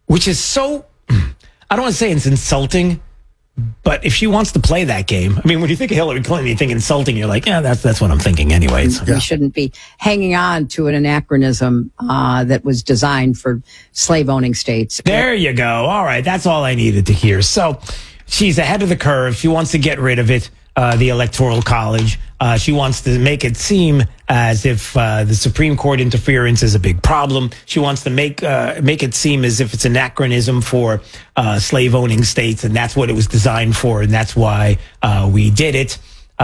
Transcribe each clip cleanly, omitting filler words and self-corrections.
which is so, I don't want to say it's insulting, but if she wants to play that game, I mean, when you think of Hillary Clinton, you think insulting, you're like, yeah, that's what I'm thinking anyways. We shouldn't be hanging on to an anachronism that was designed for slave-owning states. There you go. All right, that's all I needed to hear. So she's ahead of the curve. She wants to get rid of it, the Electoral College. She wants to make it seem as if the Supreme Court interference is a big problem. She wants to make it seem as if it's an anachronism for slave-owning states, and that's what it was designed for, and that's why we did it.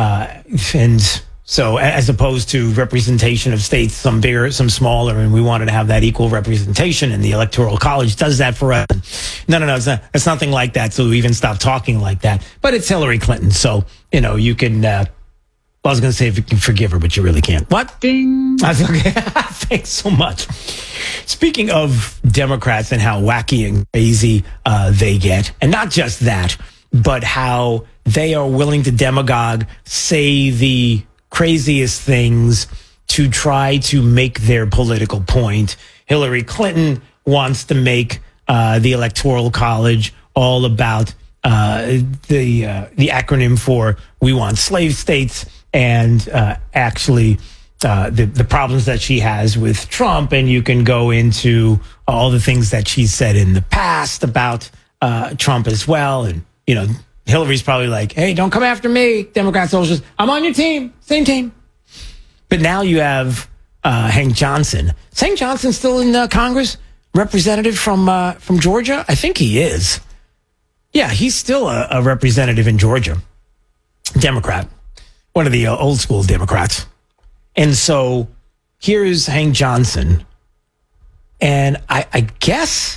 And so, as opposed to representation of states, some bigger, some smaller, and we wanted to have that equal representation, and the Electoral College does that for us. No, it's nothing like that. So we even stop talking like that. But it's Hillary Clinton, so you can. I was going to say if you can forgive her, but you really can't. What? Ding. Okay. Thanks so much. Speaking of Democrats and how wacky and crazy they get, and not just that, but how they are willing to demagogue, say the craziest things to try to make their political point. Hillary Clinton wants to make the Electoral College all about the acronym for "We Want Slave States," and actually the problems that she has with Trump. And you can go into all the things that she's said in the past about Trump as well. And, Hillary's probably like, hey, don't come after me, Democrat socialists. I'm on your team, same team. But now you have Hank Johnson. Is Hank Johnson still in Congress? Representative from Georgia? I think he is. Yeah, he's still a representative in Georgia. Democrat. One of the old school Democrats. And so here's Hank Johnson. And I guess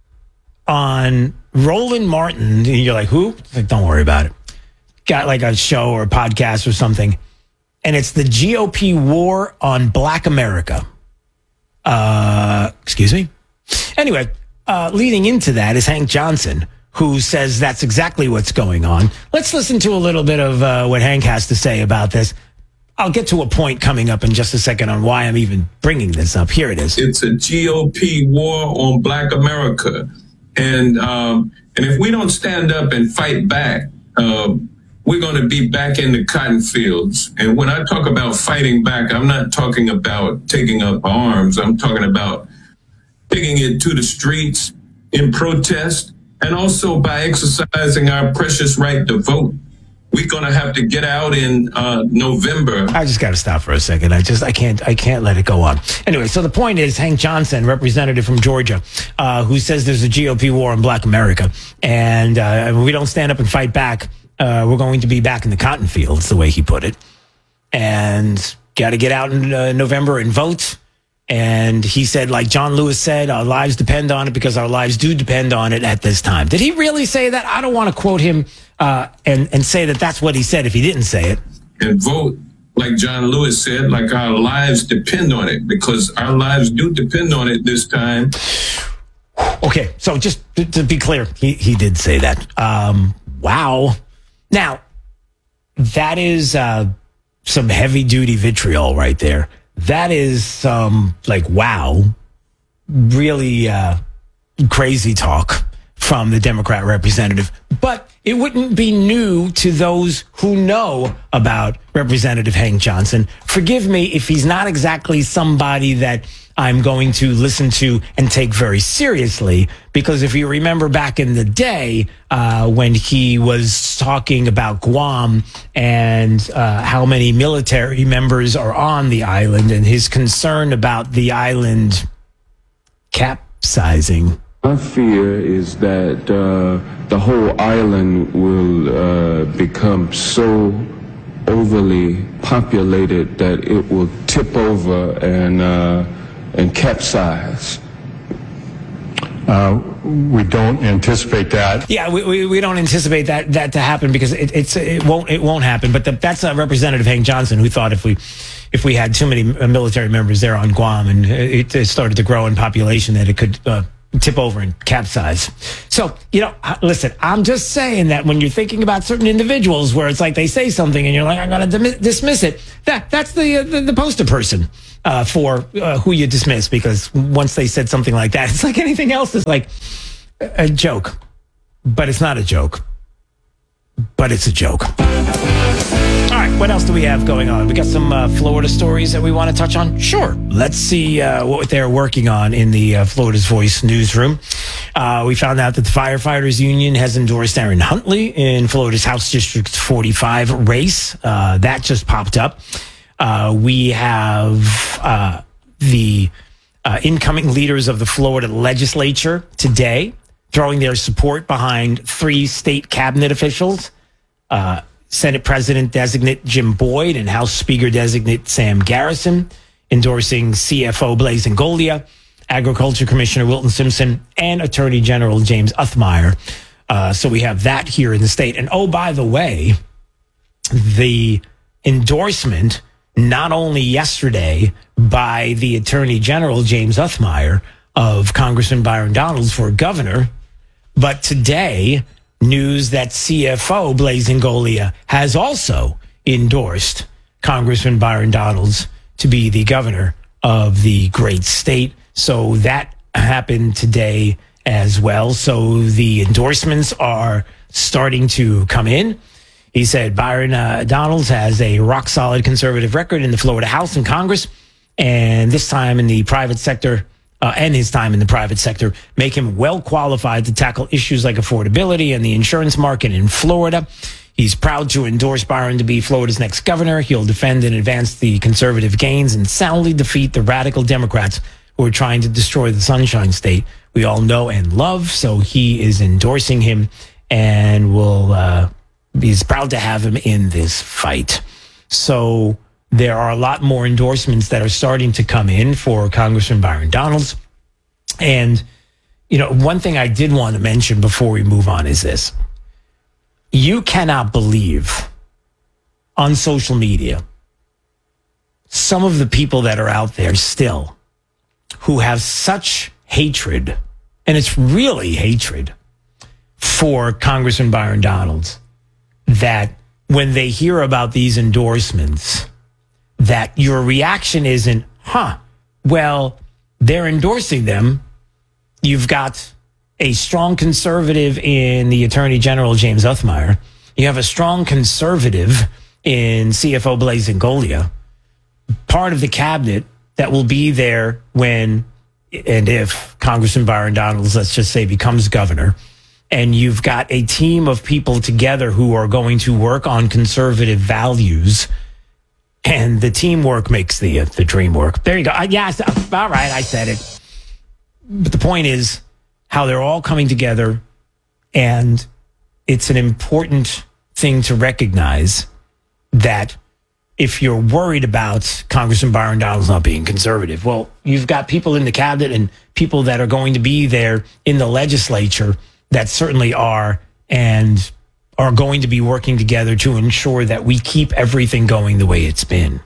on Roland Martin, you're like, who? It's like, don't worry about it. Got like a show or a podcast or something. And it's the GOP war on Black America. Excuse me? Anyway, leading into that is Hank Johnson, who says that's exactly what's going on. Let's listen to a little bit of what Hank has to say about this. I'll get to a point coming up in just a second on why I'm even bringing this up. Here it is. It's a GOP war on Black America. And if we don't stand up and fight back, we're going to be back in the cotton fields. And when I talk about fighting back, I'm not talking about taking up arms. I'm talking about taking it to the streets in protest, and also by exercising our precious right to vote. We're going to have to get out in November. I just got to stop for a second. I can't let it go on. Anyway, so the point is Hank Johnson, representative from Georgia, who says there's a GOP war on Black America. And if we don't stand up and fight back, we're going to be back in the cotton fields, the way he put it. And got to get out in November and vote. And he said, like John Lewis said, our lives depend on it because our lives do depend on it at this time. Did he really say that? I don't want to quote him and say that that's what he said if he didn't say it. And vote, like John Lewis said, like our lives depend on it, because our lives do depend on it this time. Okay, so just to be clear, he did say that. Wow. Now, that is some heavy-duty vitriol right there. That is some, wow, really crazy talk from the Democrat representative. But it wouldn't be new to those who know about Representative Hank Johnson. Forgive me if he's not exactly somebody that I'm going to listen to and take very seriously, because if you remember back in the day when he was talking about Guam and how many military members are on the island and his concern about the island capsizing. My fear is that the whole island will become so overly populated that it will tip over and capsize. We don't anticipate that. Yeah, we don't anticipate that to happen, because it won't happen. But that's Representative Hank Johnson, who thought if we had too many military members there on Guam and it started to grow in population, that it could tip over and capsize. So, listen, I'm just saying that when you're thinking about certain individuals where it's like they say something and you're like, I'm going to dismiss it, that's the poster person for who you dismiss, because once they said something like that, it's like anything else. It's like, a joke, but it's not a joke, but it's a joke. All right, what else do we have going on? We got some Florida stories that we want to touch on? Sure. Let's see what they're working on in the Florida's Voice newsroom. We found out that the Firefighters Union has endorsed Aaron Huntley in Florida's House District 45 race. That just popped up. We have the incoming leaders of the Florida legislature today throwing their support behind 3 state cabinet officials. Senate President-designate Jim Boyd and House Speaker-designate Sam Garrison, endorsing CFO Blaise Ingoglia, Agriculture Commissioner Wilton Simpson, and Attorney General James Othmeyer. So we have that here in the state. And oh, by the way, the endorsement, not only yesterday by the Attorney General James Othmeyer of Congressman Byron Donalds for governor, but today, news that CFO Blaise Ingoglia has also endorsed Congressman Byron Donalds to be the governor of the great state. So that happened today as well. So the endorsements are starting to come in. He said Byron Donalds has a rock-solid conservative record in the Florida House and Congress, and this time in the private sector, and his time in the private sector make him well qualified to tackle issues like affordability and the insurance market in Florida. He's proud to endorse Byron to be Florida's next governor. He'll defend and advance the conservative gains and soundly defeat the radical Democrats who are trying to destroy the Sunshine State we all know and love. So he is endorsing him and he's proud to have him in this fight. So there are a lot more endorsements that are starting to come in for Congressman Byron Donalds. And, one thing I did want to mention before we move on is this. You cannot believe on social media some of the people that are out there still who have such hatred, and it's really hatred, for Congressman Byron Donalds, that when they hear about these endorsements, that your reaction isn't, well, they're endorsing them. You've got a strong conservative in the Attorney General, James Othmeyer. You have a strong conservative in CFO Blaise Ingoglia, part of the cabinet that will be there when and if Congressman Byron Donalds, let's just say, becomes governor. And you've got a team of people together who are going to work on conservative values. And the teamwork makes the dream work. There you go. All right, I said it. But the point is how they're all coming together, and it's an important thing to recognize that if you're worried about Congressman Byron Donalds not being conservative, well, you've got people in the cabinet and people that are going to be there in the legislature that certainly are and are going to be working together to ensure that we keep everything going the way it's been.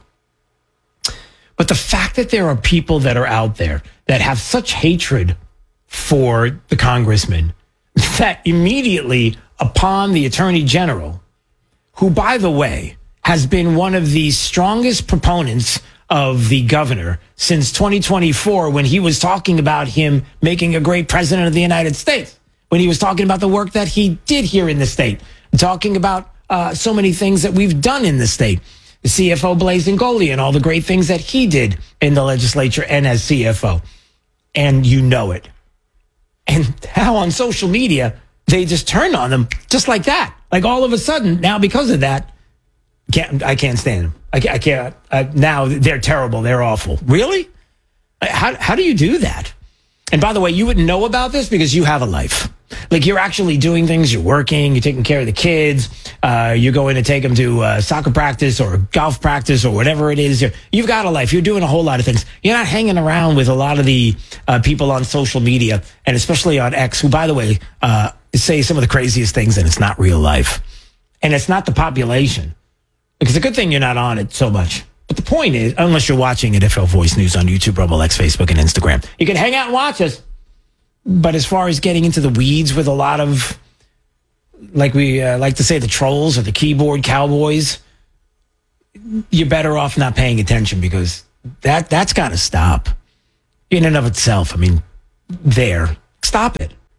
But the fact that there are people that are out there that have such hatred for the congressman that immediately upon the Attorney General, who, by the way, has been one of the strongest proponents of the governor since 2024 when he was talking about him making a great president of the United States, when he was talking about the work that he did here in the state, talking about so many things that we've done in the state, the CFO Blaise Ingoglia and all the great things that he did in the legislature and as CFO. And you know it. And how on social media, they just turned on them just like that. Like all of a sudden, now because of that, I can't stand them. I can't. Now they're terrible. They're awful. Really? How do you do that? And by the way, you wouldn't know about this because you have a life. Like you're actually doing things. You're working. You're taking care of the kids. You're going to take them to soccer practice or golf practice or whatever it is. You've got a life. You're doing a whole lot of things. You're not hanging around with a lot of the people on social media, and especially on X, who, by the way, say some of the craziest things, and it's not real life. And it's not the population. It's a good thing you're not on it so much. But the point is, unless you're watching at FL Voice News on YouTube, Rumble, X, Facebook, and Instagram, you can hang out and watch us. But as far as getting into the weeds with a lot of, like we like to say, the trolls or the keyboard cowboys, you're better off not paying attention because that's got to stop in and of itself. I mean, stop it.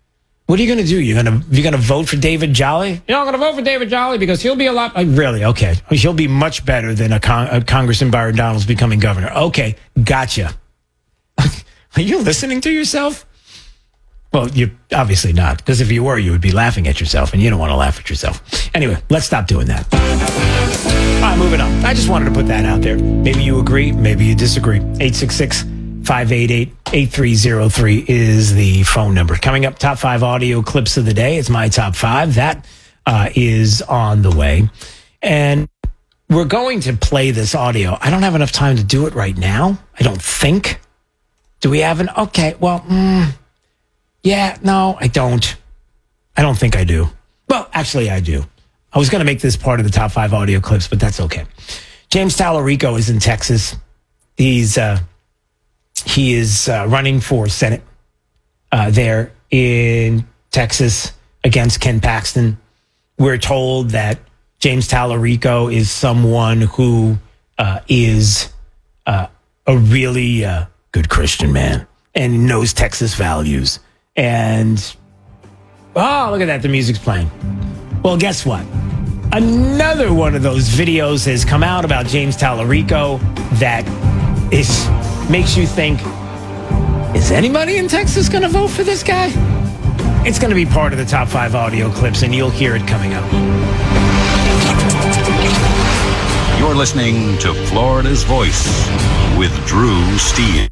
What are you going to do? You're going to vote for David Jolly? I'm going to vote for David Jolly because he'll be a lot. Really? Okay. He'll be much better than a Congressman Byron Donalds becoming governor. Okay. Gotcha. Are you listening to yourself? Well, you obviously not, because if you were, you would be laughing at yourself, and you don't want to laugh at yourself. Anyway, let's stop doing that. All right, moving on. I just wanted to put that out there. Maybe you agree, maybe you disagree. 866-588-8303 is the phone number. Coming up, top 5 audio clips of the day. It's my top 5. That is on the way. And we're going to play this audio. I don't have enough time to do it right now, I don't think. Do we have an... Okay, well... Yeah, no, I don't. I don't think I do. Well, actually, I do. I was going to make this part of the top 5 audio clips, but that's okay. James Tallarico is in Texas. He is running for Senate there in Texas against Ken Paxton. We're told that James Tallarico is someone who is a really good Christian man and knows Texas values. And, oh, look at that. The music's playing. Well, guess what? Another one of those videos has come out about James Tallarico that makes you think, is anybody in Texas going to vote for this guy? It's going to be part of the top 5 audio clips, and you'll hear it coming up. You're listening to Florida's Voice with Drew Steele.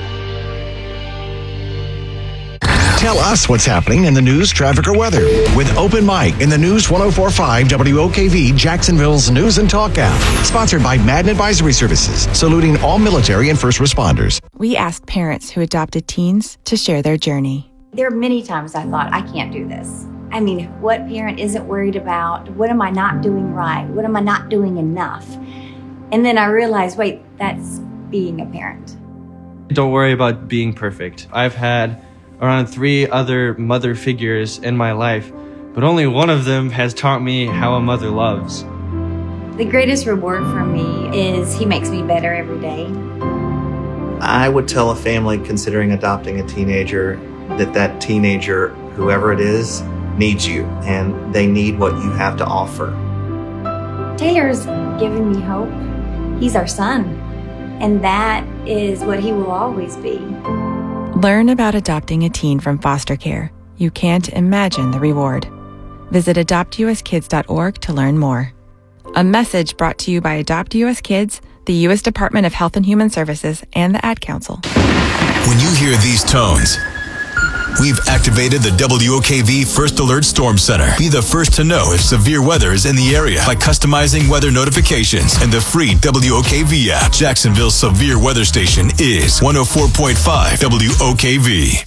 Tell us what's happening in the news, traffic, or weather with Open Mic in the News 104.5 WOKV, Jacksonville's news and talk app. Sponsored by Madden Advisory Services, saluting all military and first responders. We asked parents who adopted teens to share their journey. There are many times I thought, I can't do this. I mean, what parent isn't worried about? What am I not doing right? What am I not doing enough? And then I realized, wait, that's being a parent. Don't worry about being perfect. I've had around 3 other mother figures in my life, but only one of them has taught me how a mother loves. The greatest reward for me is he makes me better every day. I would tell a family considering adopting a teenager that teenager, whoever it is, needs you, and they need what you have to offer. Taylor's given me hope. He's our son, and that is what he will always be. Learn about adopting a teen from foster care. You can't imagine the reward. Visit adoptuskids.org to learn more. A message brought to you by Adopt US Kids, the U.S. Department of Health and Human Services, and the Ad Council. When you hear these tones, we've activated the WOKV First Alert Storm Center. Be the first to know if severe weather is in the area by customizing weather notifications and the free WOKV app. Jacksonville's severe weather station is 104.5 WOKV.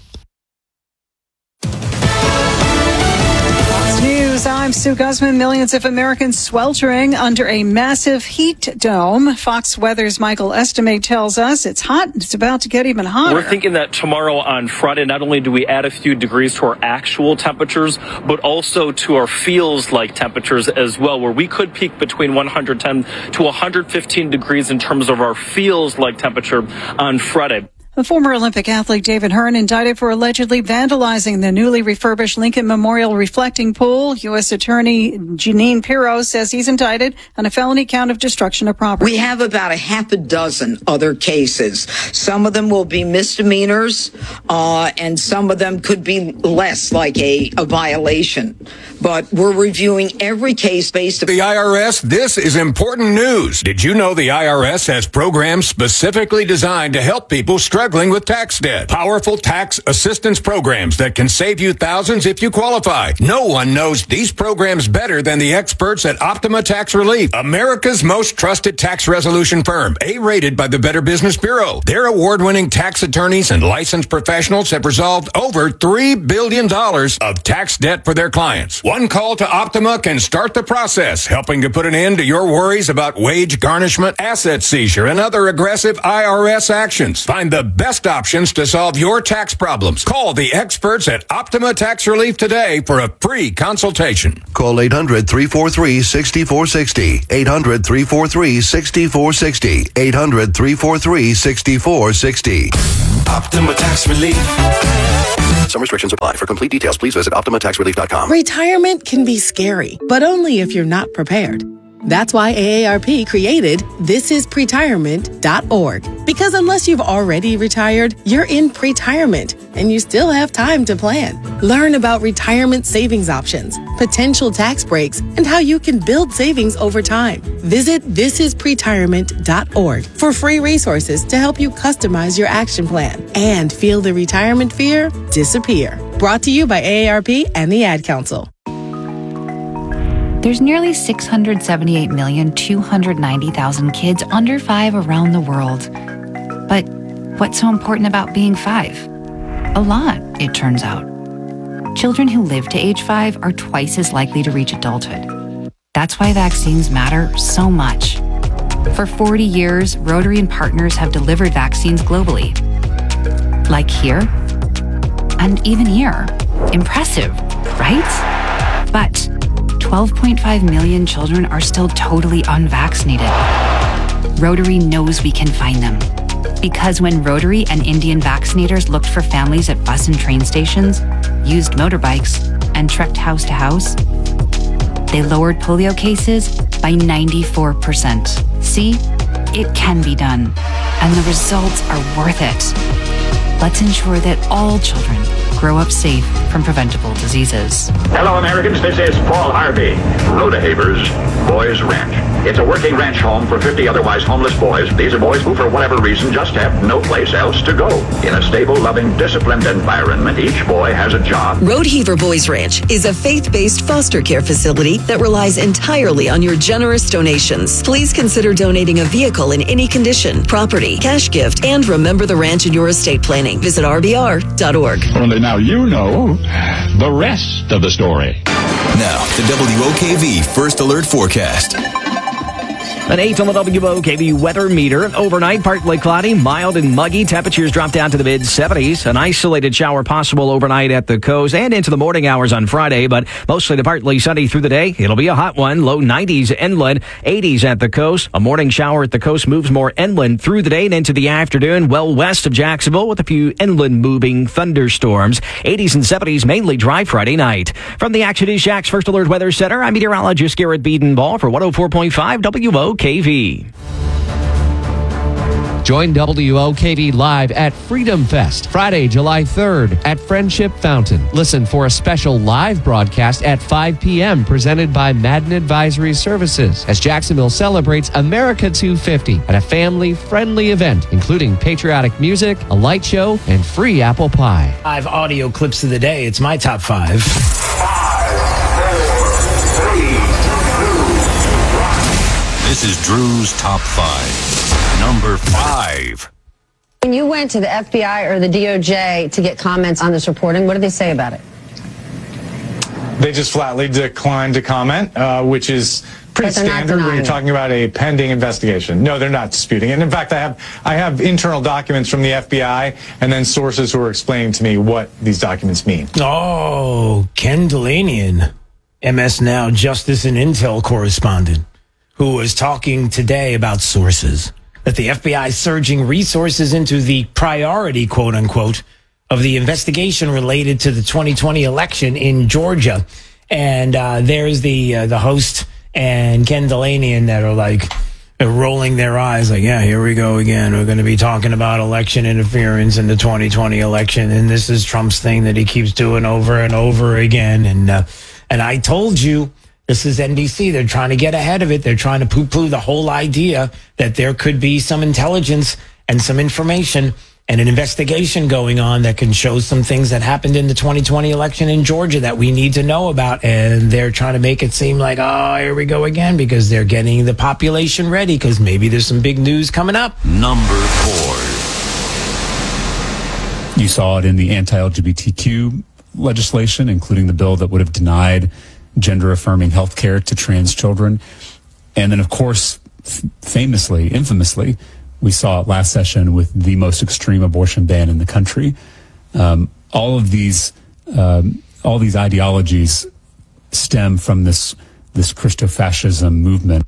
News, I'm Sue Guzman. Millions of Americans sweltering under a massive heat dome. Fox Weather's Michael Estimate tells us it's hot and it's about to get even hotter. We're thinking that tomorrow on Friday, not only do we add a few degrees to our actual temperatures, but also to our feels-like temperatures as well, where we could peak between 110 to 115 degrees in terms of our feels-like temperature on Friday. The former Olympic athlete David Hearn indicted for allegedly vandalizing the newly refurbished Lincoln Memorial reflecting pool. U.S. Attorney Jeanine Pirro says he's indicted on a felony count of destruction of property. We have about a half a dozen other cases. Some of them will be misdemeanors, and some of them could be less, like a violation. But we're reviewing every case based on the IRS. This is important news. Did you know the IRS has programs specifically designed to help people struggling with tax debt? Powerful tax assistance programs that can save you thousands if you qualify. No one knows these programs better than the experts at Optima Tax Relief, America's most trusted tax resolution firm, A-rated by the Better Business Bureau. Their award-winning tax attorneys and licensed professionals have resolved over $3 billion of tax debt for their clients. One call to Optima can start the process, helping to put an end to your worries about wage garnishment, asset seizure, and other aggressive IRS actions. Find the best options to solve your tax problems. Call the experts at Optima Tax Relief today for a free consultation. Call 800-343-6460. 800-343-6460. 800-343-6460. Optima Tax Relief. Some restrictions apply. For complete details, please visit OptimaTaxRelief.com. Retirement can be scary, but only if you're not prepared. That's why AARP created thisispretirement.org. Because unless you've already retired, you're in pretirement and you still have time to plan. Learn about retirement savings options, potential tax breaks, and how you can build savings over time. Visit thisispretirement.org for free resources to help you customize your action plan and feel the retirement fear disappear. Brought to you by AARP and the Ad Council. There's nearly 678,290,000 kids under 5 around the world. But what's so important about being 5? A lot, it turns out. Children who live to age 5 are twice as likely to reach adulthood. That's why vaccines matter so much. For 40 years, Rotary and partners have delivered vaccines globally. Like here, and even here. Impressive, right? But 12.5 million children are still totally unvaccinated. Rotary knows we can find them. Because when Rotary and Indian vaccinators looked for families at bus and train stations, used motorbikes, and trekked house to house, they lowered polio cases by 94%. See, it can be done, and the results are worth it. Let's ensure that all children grow up safe from preventable diseases. Hello, Americans. This is Paul Harvey. Rodehaver's Boys Ranch. It's a working ranch home for 50 otherwise homeless boys. These are boys who, for whatever reason, just have no place else to go. In a stable, loving, disciplined environment, each boy has a job. Rodeheaver Boys Ranch is a faith-based foster care facility that relies entirely on your generous donations. Please consider donating a vehicle in any condition, property, cash gift, and remember the ranch in your estate planning. Visit rbr.org. Only now you know the rest of the story. Now, the WOKV First Alert Forecast. An 8 on the WOKV weather meter. Overnight, partly cloudy, mild and muggy. Temperatures drop down to the mid-70s. An isolated shower possible overnight at the coast and into the morning hours on Friday, but mostly to partly sunny through the day. It'll be a hot one. Low 90s inland, 80s at the coast. A morning shower at the coast moves more inland through the day and into the afternoon, well west of Jacksonville with a few inland moving thunderstorms. 80s and 70s, mainly dry Friday night. From the Action News Jack's First Alert Weather Center, I'm meteorologist Garrett Bedenbaugh for 104.5 WOKV. Join WOKV live at Freedom Fest, Friday, July 3rd at Friendship Fountain. Listen for a special live broadcast at 5 p.m. presented by Madden Advisory Services as Jacksonville celebrates America 250 at a family-friendly event, including patriotic music, a light show, and free apple pie. 5 audio clips of the day. It's my top 5. This is Drew's Top 5. Number 5. When you went to the FBI or the DOJ to get comments on this reporting, what did they say about it? They just flatly declined to comment, which is pretty standard when you're talking about a pending investigation. No, they're not disputing it. And in fact, I have internal documents from the FBI and then sources who are explaining to me what these documents mean. Oh, Ken Delanian, MS Now Justice and Intel correspondent, who was talking today about sources, that the FBI is surging resources into the priority, quote unquote, of the investigation related to the 2020 election in Georgia. And there's the host and Ken Delanian that are like rolling their eyes like, yeah, here we go again. We're going to be talking about election interference in the 2020 election. And this is Trump's thing that he keeps doing over and over again. And I told you, this is NBC. They're trying to get ahead of it. They're trying to poo-poo the whole idea that there could be some intelligence and some information and an investigation going on that can show some things that happened in the 2020 election in Georgia that we need to know about. And they're trying to make it seem like, oh, here we go again, because they're getting the population ready because maybe there's some big news coming up. Number 4. You saw it in the anti-LGBTQ legislation, including the bill that would have denied gender-affirming health care to trans children. And then, of course, infamously, We saw it last session with the most extreme abortion ban in the country. All these ideologies stem from this Christofascism movement.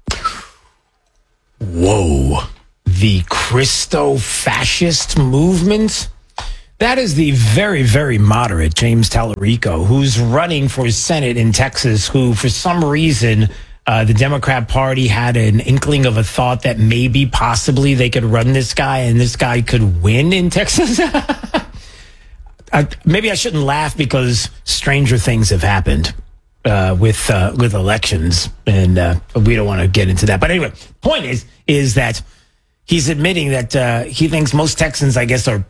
Whoa. The Christo-fascist movement? That is the very, very moderate James Tallarico, who's running for Senate in Texas, who, for some reason, the Democrat Party had an inkling of a thought that maybe, possibly, they could run this guy and this guy could win in Texas. Maybe I shouldn't laugh because stranger things have happened with elections, and we don't want to get into that. But anyway, point is that he's admitting that he thinks most Texans, I guess, are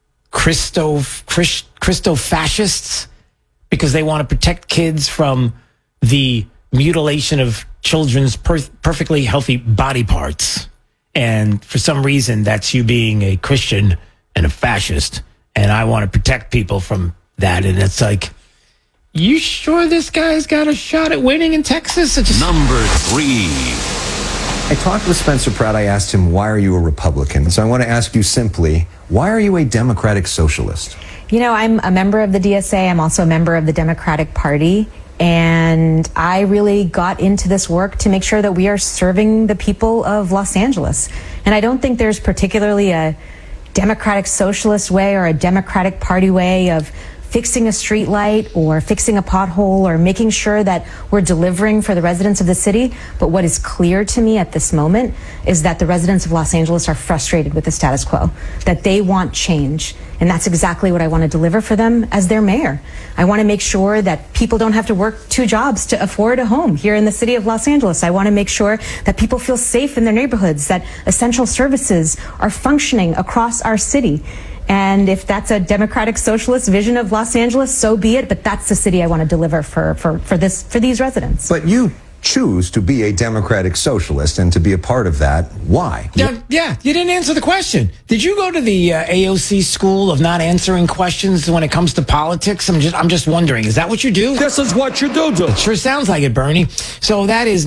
Christo-fascists because they want to protect kids from the mutilation of children's perfectly healthy body parts. And for some reason, that's you being a Christian and a fascist. And I want to protect people from that. And it's like, you sure this guy's got a shot at winning in Texas? Number 3. I talked with Spencer Pratt. I asked him, why are you a Republican? So I want to ask you simply, why are you a Democratic Socialist? You know, I'm a member of the DSA. I'm also a member of the Democratic Party. And I really got into this work to make sure that we are serving the people of Los Angeles. And I don't think there's particularly a Democratic Socialist way or a Democratic Party way of fixing a street light or fixing a pothole or making sure that we're delivering for the residents of the city. But what is clear to me at this moment is that the residents of Los Angeles are frustrated with the status quo, that they want change. And that's exactly what I want to deliver for them as their mayor. I want to make sure that people don't have to work 2 jobs to afford a home here in the city of Los Angeles. I want to make sure that people feel safe in their neighborhoods, that essential services are functioning across our city. And if that's a Democratic Socialist vision of Los Angeles, so be it. But that's the city I want to deliver for these residents. But you choose to be a Democratic Socialist and to be a part of that. Why? Yeah, you didn't answer the question. Did you go to the AOC school of not answering questions when it comes to politics? I'm just wondering, is that what you do? This is what you do. It sure sounds like it, Bernie. So that is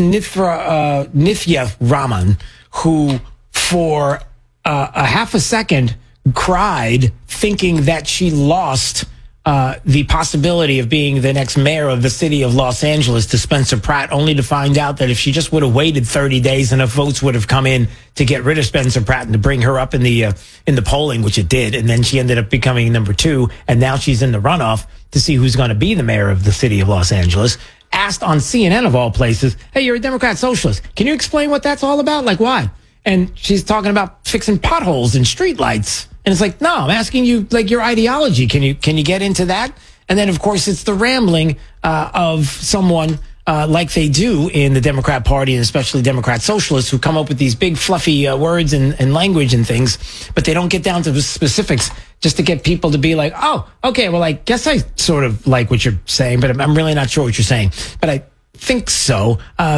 Nithya Raman, who for a half a second cried thinking that she lost the possibility of being the next mayor of the city of Los Angeles to Spencer Pratt, only to find out that if she just would have waited 30 days, enough votes would have come in to get rid of Spencer Pratt and to bring her up in the polling, which it did. And then she ended up becoming number 2. And now she's in the runoff to see who's going to be the mayor of the city of Los Angeles. Asked on CNN of all places, hey, you're a Democrat Socialist. Can you explain what that's all about? Like, why? And she's talking about fixing potholes and streetlights. And it's like, no, I'm asking you, like, your ideology. Can you get into that? And then, of course, it's the rambling of someone like they do in the Democrat Party, and especially Democrat Socialists, who come up with these big, fluffy words and language and things, but they don't get down to the specifics just to get people to be like, oh, okay, well, I guess I sort of like what you're saying, but I'm really not sure what you're saying. But I think so. I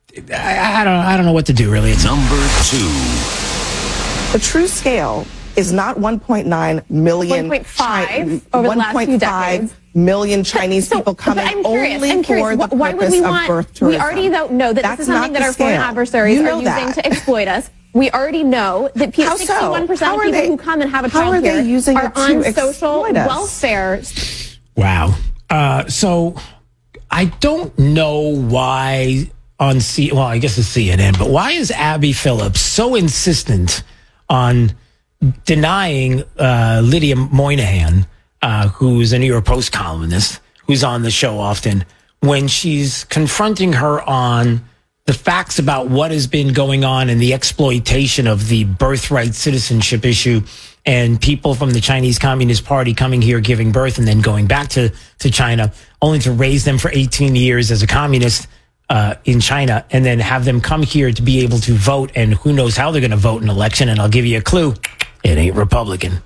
don't know what to do, really. It's Number 2. The true scale is not 1.9 million 1.5 over the last few decades. Million Chinese people coming only for the purpose of birth tourism. We already know that this is something that our foreign adversaries are using to exploit us. We already know that 61% of people who come and have a child here are on social welfare. Wow. So I don't know why on I guess it's CNN, but why is Abby Phillips so insistent on denying Lydia Moynihan, who's a New York Post columnist, who's on the show often, when she's confronting her on the facts about what has been going on and the exploitation of the birthright citizenship issue and people from the Chinese Communist Party coming here, giving birth, and then going back to China, only to raise them for 18 years as a communist in China, and then have them come here to be able to vote, and who knows how they're going to vote in an election. And I'll give you a clue. It ain't Republican.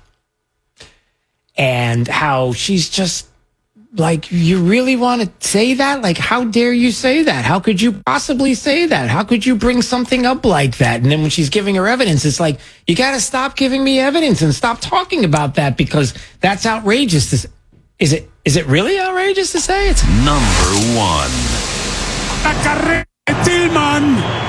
And how she's just like, you really want to say that? Like, how dare you say that? How could you possibly say that? How could you bring something up like that? And then when she's giving her evidence, it's like, you got to stop giving me evidence and stop talking about that, because that's outrageous. Is it really outrageous to say? It's Number 1. Tillman